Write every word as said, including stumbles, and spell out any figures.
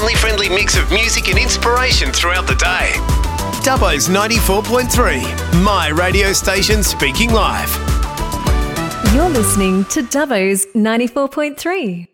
family-friendly mix of music and inspiration throughout the day. Dubbo's ninety-four point three, my radio station speaking live. You're listening to Dubbo's ninety-four point three.